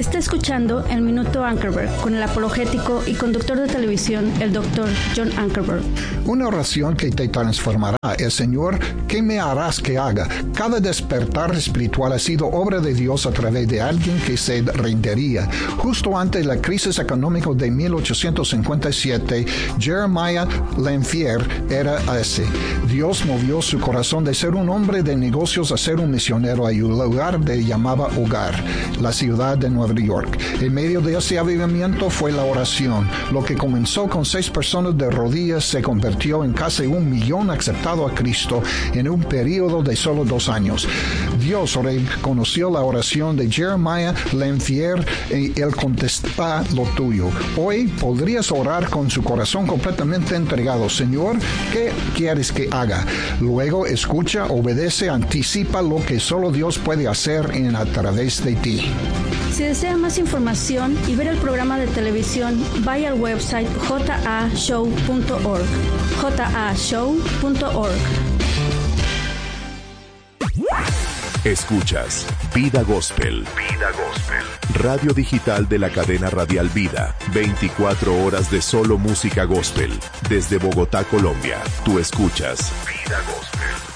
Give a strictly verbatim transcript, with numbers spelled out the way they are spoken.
Está escuchando el Minuto Ankerberg con el apologético y conductor de televisión, el doctor John Ankerberg. Una oración que te transformará es: Señor, ¿qué me harás que haga? Cada despertar espiritual ha sido obra de Dios a través de alguien que se rendiría. Justo antes de la crisis económica de mil ochocientos cincuenta y siete, Jeremiah Lanphier era ese. Dios movió su corazón de ser un hombre de negocios a ser un misionero a un lugar que llamaba hogar, la ciudad de Nueva York. En medio de ese avivamiento fue la oración. Lo que comenzó con seis personas de rodillas se convirtió en casi un millón aceptado a Cristo en un periodo de solo dos años. Dios reconoció la oración de Jeremiah Lanphier y Él contestará lo tuyo. Hoy podrías orar con su corazón completamente entregado. Señor, ¿qué quieres que haga? Luego escucha, obedece, anticipa lo que solo Dios puede hacer en a través de ti. Si desea más información y ver el programa de televisión, vaya al website j a show punto org. j a show punto org. Escuchas Vida Gospel. Vida Gospel. Radio digital de la cadena radial Vida. veinticuatro horas de solo música gospel. Desde Bogotá, Colombia. Tú escuchas Vida Gospel.